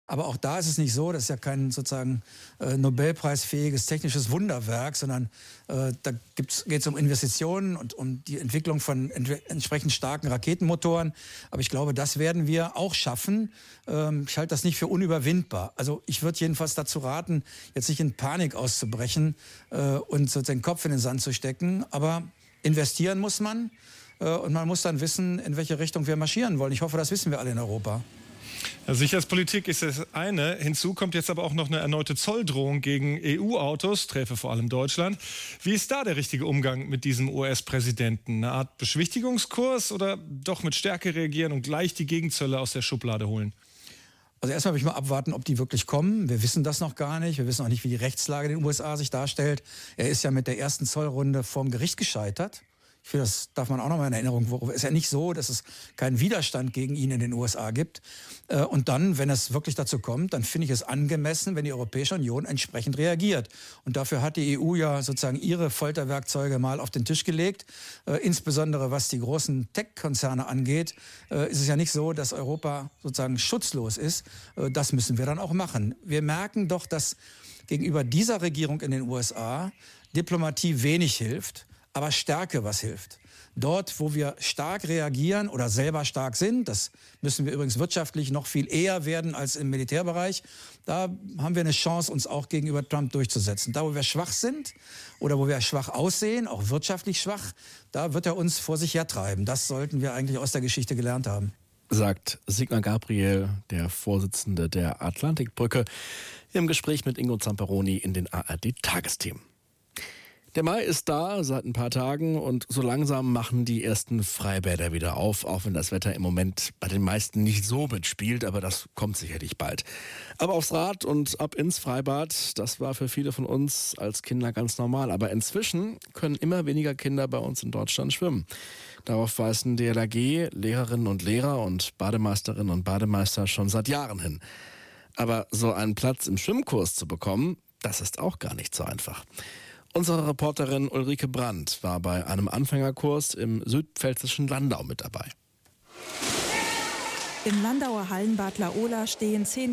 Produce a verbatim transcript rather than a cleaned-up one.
Aber auch da ist es nicht so, das ist ja kein sozusagen äh, Nobelpreisfähiges technisches Wunderwerk, sondern äh, da geht es um Investitionen und um die Entwicklung von ent entsprechend starken Raketenmotoren. Aber ich glaube, das werden wir auch schaffen. Ähm, ich halte das nicht für unüberwindbar. Also ich würde jedenfalls dazu raten, jetzt nicht in Panik auszubrechen äh, und so den Kopf in den Sand zu stecken. Aber investieren muss man äh, und man muss dann wissen, in welche Richtung wir marschieren wollen. Ich hoffe, das wissen wir alle in Europa. Ja, Sicherheitspolitik ist das eine. Hinzu kommt jetzt aber auch noch eine erneute Zolldrohung gegen E U-Autos, träfe vor allem Deutschland. Wie ist da der richtige Umgang mit diesem U S-Präsidenten? Eine Art Beschwichtigungskurs oder doch mit Stärke reagieren und gleich die Gegenzölle aus der Schublade holen? Also erstmal will ich mal abwarten, ob die wirklich kommen. Wir wissen das noch gar nicht. Wir wissen auch nicht, wie die Rechtslage in den U S A sich darstellt. Er ist ja mit der ersten Zollrunde vorm Gericht gescheitert. Ich finde, das darf man auch noch mal in Erinnerung. Es ist ja nicht so, dass es keinen Widerstand gegen ihn in den U S A gibt. Und dann, wenn es wirklich dazu kommt, dann finde ich es angemessen, wenn die Europäische Union entsprechend reagiert. Und dafür hat die E U ja sozusagen ihre Folterwerkzeuge mal auf den Tisch gelegt. Insbesondere was die großen Tech-Konzerne angeht, ist es ja nicht so, dass Europa sozusagen schutzlos ist. Das müssen wir dann auch machen. Wir merken doch, dass gegenüber dieser Regierung in den U S A Diplomatie wenig hilft, aber Stärke was hilft. Dort, wo wir stark reagieren oder selber stark sind, das müssen wir übrigens wirtschaftlich noch viel eher werden als im Militärbereich, da haben wir eine Chance, uns auch gegenüber Trump durchzusetzen. Da, wo wir schwach sind oder wo wir schwach aussehen, auch wirtschaftlich schwach, da wird er uns vor sich hertreiben. Das sollten wir eigentlich aus der Geschichte gelernt haben. Sagt Sigmar Gabriel, der Vorsitzende der Atlantikbrücke, im Gespräch mit Ingo Zamperoni in den A R D-Tagesthemen. Der Mai ist da seit ein paar Tagen und so langsam machen die ersten Freibäder wieder auf, auch wenn das Wetter im Moment bei den meisten nicht so mitspielt, aber das kommt sicherlich bald. Aber aufs Rad und ab ins Freibad, das war für viele von uns als Kinder ganz normal. Aber inzwischen können immer weniger Kinder bei uns in Deutschland schwimmen. Darauf weisen D L R G, Lehrerinnen und Lehrer und Bademeisterinnen und Bademeister schon seit Jahren hin. Aber so einen Platz im Schwimmkurs zu bekommen, das ist auch gar nicht so einfach. Unsere Reporterin Ulrike Brandt war bei einem Anfängerkurs im südpfälzischen Landau mit dabei. Im Landauer Hallenbad Laola stehen zehn